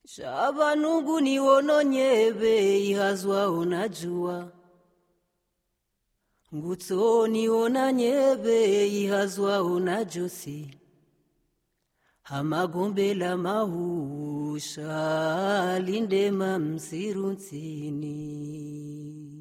Shabanungu ni wononyebe ihazwa unajua. Ngutsoni onanyebe ihazwa unajosi. Hamagombe la mahusha lindema msiru ntsini.